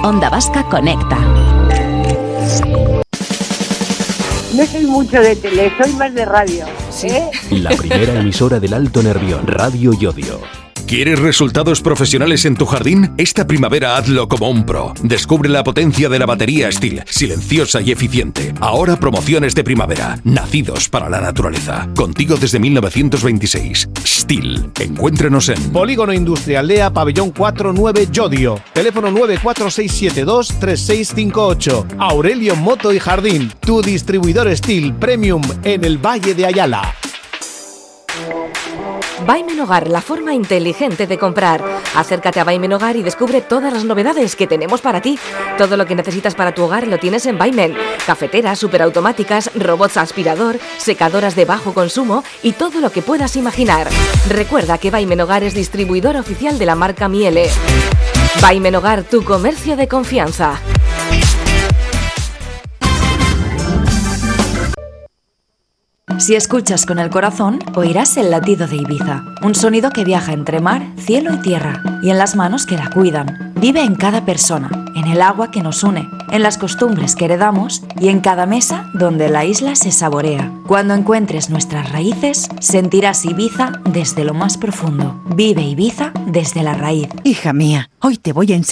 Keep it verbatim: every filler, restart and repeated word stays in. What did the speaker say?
Onda Vasca conecta. No soy mucho de tele, soy más de radio. ¿eh? La primera emisora del Alto Nervión, Radio Llodio. ¿Quieres resultados profesionales en tu jardín? Esta primavera hazlo como un pro. Descubre la potencia de la batería Stihl, silenciosa y eficiente. Ahora promociones de primavera, nacidos para la naturaleza. Contigo desde mil novecientos veintiséis. Stihl. Encuéntrenos en Polígono Industrial Lea, Pabellón cuatro nueve Llodio. Teléfono nueve cuatro seis siete dos tres seis cinco ocho. Aurelio Moto y Jardín, tu distribuidor Stihl Premium en el Valle de Ayala. Vaimen Hogar, la forma inteligente de comprar. Acércate a Vaimen Hogar y descubre todas las novedades que tenemos para ti. Todo lo que necesitas para tu hogar lo tienes en Vaimen. Cafeteras, superautomáticas, robots aspirador, secadoras de bajo consumo y todo lo que puedas imaginar. Recuerda que Vaimen Hogar es distribuidor oficial de la marca Miele. Vaimen Hogar, tu comercio de confianza. Si escuchas con el corazón, oirás el latido de Ibiza, un sonido que viaja entre mar, cielo y tierra, y en las manos que la cuidan. Vive en cada persona, en el agua que nos une, en las costumbres que heredamos y en cada mesa donde la isla se saborea. Cuando encuentres nuestras raíces, sentirás Ibiza desde lo más profundo. Vive Ibiza desde la raíz. Hija mía, hoy te voy a enseñar